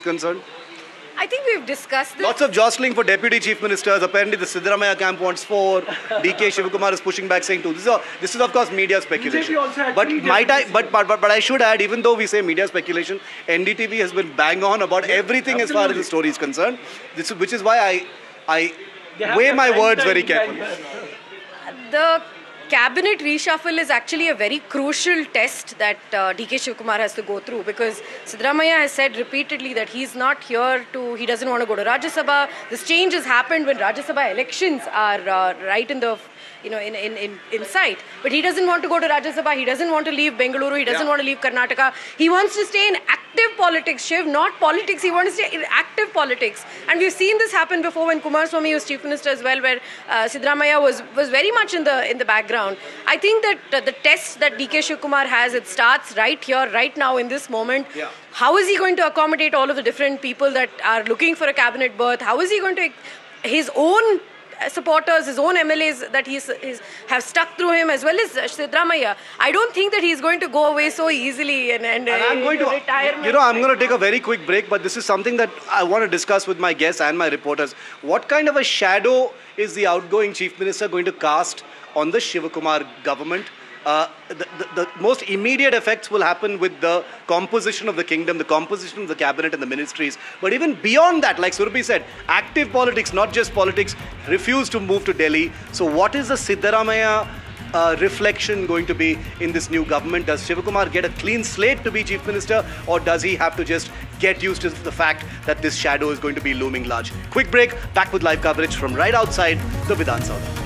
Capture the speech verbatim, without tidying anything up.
concerned? I think we've discussed this. Lots of jostling for deputy chief ministers. Apparently, the Siddaramaiah camp wants four. D K Shivakumar is pushing back, saying two. This is, a, this is of course media speculation. But might I? But, but but but I should add, even though we say media speculation, N D T V has been bang on about everything as far as the story is concerned. This, which is why I I weigh my words very carefully. The cabinet reshuffle is actually a very crucial test that uh, D K Shivakumar has to go through, because Siddaramaiah has said repeatedly that he's not here to, he doesn't want to go to Rajya Sabha. This change has happened when Rajya Sabha elections are uh, right in the, you know, in, in, in, in sight. But he doesn't want to go to Rajya Sabha, he doesn't want to leave Bengaluru, he doesn't yeah. want to leave Karnataka. He wants to stay in active politics, Shiv, not politics. He wants to stay in active politics. And we've seen this happen before when Kumaraswamy was chief minister as well, where uh, Siddaramaiah was, was very much in the, in the background. I think that uh, the test that D K Shivakumar has, it starts right here, right now, in this moment. Yeah. How is he going to accommodate all of the different people that are looking for a cabinet berth? How is he going to, his own supporters, his own M L As that he's, he's have stuck through him, as well as Siddaramaiah. I don't think that he's going to go away so easily and, and, and I'm going to, retirement. You know, I'm going to take a very quick break, but this is something that I want to discuss with my guests and my reporters. What kind of a shadow is the outgoing chief minister going to cast on the Shivakumar government? Uh, the, the, the most immediate effects will happen with the composition of the kingdom, the composition of the cabinet and the ministries. But even beyond that, like Surabhi said, active politics, not just politics, refuse to move to Delhi. So what is the Siddaramaiah uh, reflection going to be in this new government? Does Shivakumar get a clean slate to be chief minister, or does he have to just get used to the fact that this shadow is going to be looming large? Quick break, back with live coverage from right outside the Vidhan Soudha.